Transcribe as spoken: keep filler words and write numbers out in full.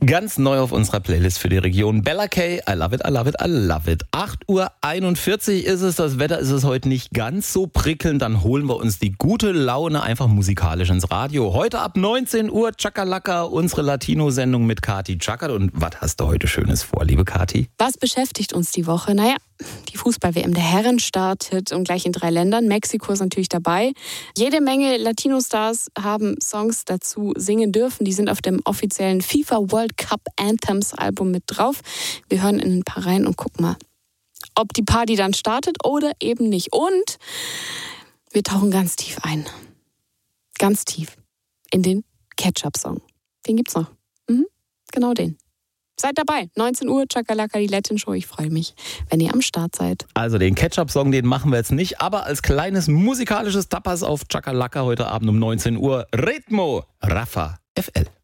Ganz neu auf unserer Playlist für die Region. Bella K, I love it, I love it, I love it. acht Uhr einundvierzig ist es, das Wetter ist es heute nicht ganz so prickelnd. Dann holen wir uns die gute Laune einfach musikalisch ins Radio. Heute ab neunzehn Uhr Chakalaka, unsere Latino-Sendung mit Kati Chakert. Und was hast du heute Schönes vor, liebe Kati? Was beschäftigt uns die Woche? Naja, die Fußball-W M der Herren startet und gleich in drei Ländern. Mexiko ist natürlich dabei. Jede Menge Latino-Stars haben Songs dazu singen dürfen. Die sind auf dem offiziellen FIFA World Cup Anthems Album mit drauf. Wir hören in ein paar rein und gucken mal, ob die Party dann startet oder eben nicht. Und wir tauchen ganz tief ein. Ganz tief in den Ketchup-Song. Den gibt's noch. Mhm, genau den. Seid dabei, neunzehn Uhr, Chakalaka, die Latin Show. Ich freue mich, wenn ihr am Start seid. Also den Ketchup-Song, den machen wir jetzt nicht, aber als kleines musikalisches Tapas auf Chakalaka heute Abend um neunzehn Uhr. Ritmo, Rafa, F L.